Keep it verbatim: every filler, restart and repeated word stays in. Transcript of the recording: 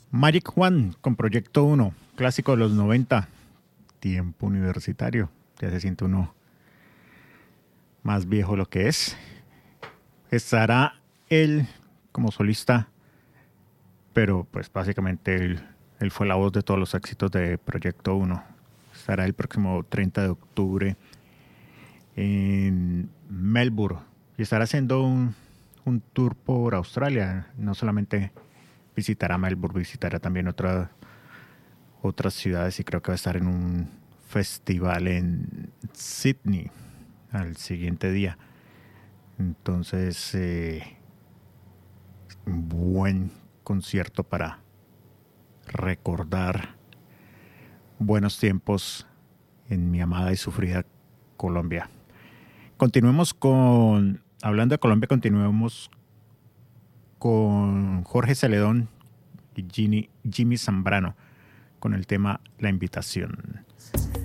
Magic Juan con Proyecto uno, clásico de los noventa, tiempo universitario. Ya se siente uno más viejo lo que es. Estará él como solista, pero pues básicamente él, él fue la voz de todos los éxitos de Proyecto uno. Estará el próximo treinta de octubre en Melbourne y estará haciendo un, un tour por Australia. No solamente visitará Melbourne, visitará también otra, otras ciudades y creo que va a estar en un festival en Sydney al siguiente día. Entonces, eh, un buen concierto para recordar buenos tiempos en mi amada y sufrida Colombia. Continuemos con, hablando de Colombia, continuemos con Jorge Celedón y Jimmy, Jimmy Zambrano con el tema La Invitación.